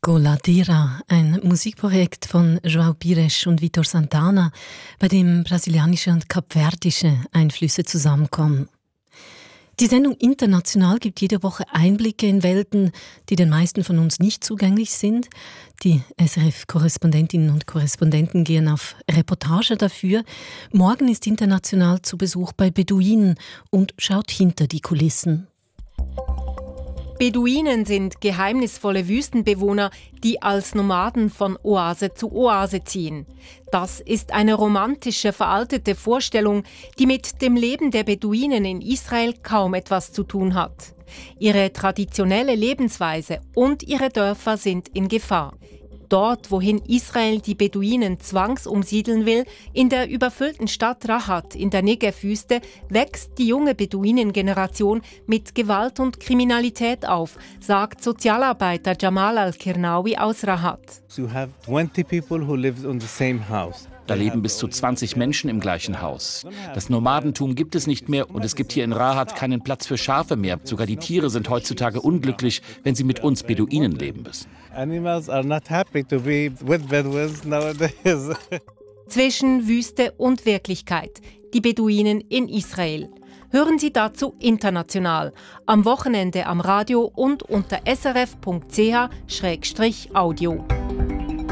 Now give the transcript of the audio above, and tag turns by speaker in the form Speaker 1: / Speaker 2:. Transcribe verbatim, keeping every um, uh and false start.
Speaker 1: Goladeira, ein Musikprojekt von João Pires und Vitor Santana, bei dem brasilianische und kapverdische Einflüsse zusammenkommen. Die Sendung International gibt jede Woche Einblicke in Welten, die den meisten von uns nicht zugänglich sind. Die S R F-Korrespondentinnen und Korrespondenten gehen auf Reportage dafür. Morgen ist International zu Besuch bei Beduinen und schaut hinter die Kulissen.
Speaker 2: Beduinen sind geheimnisvolle Wüstenbewohner, die als Nomaden von Oase zu Oase ziehen. Das ist eine romantische, veraltete Vorstellung, die mit dem Leben der Beduinen in Israel kaum etwas zu tun hat. Ihre traditionelle Lebensweise und ihre Dörfer sind in Gefahr. Dort, wohin Israel die Beduinen zwangsumsiedeln will, in der überfüllten Stadt Rahat in der Negev-Wüste, wächst die junge Beduinengeneration mit Gewalt und Kriminalität auf, sagt Sozialarbeiter Jamal Al-Kirnawi aus Rahat.
Speaker 3: You have twenty people who live in the same house.
Speaker 4: Da leben bis zu zwanzig Menschen im gleichen Haus. Das Nomadentum gibt es nicht mehr und es gibt hier in Rahat keinen Platz für Schafe mehr. Sogar die Tiere sind heutzutage unglücklich, wenn sie mit uns Beduinen leben müssen.
Speaker 3: Animals are not happy to be with Bedouins nowadays.
Speaker 2: Zwischen Wüste und Wirklichkeit. Die Beduinen in Israel. Hören Sie dazu international. Am Wochenende am Radio und unter s r f punkt c h schrägstrich audio.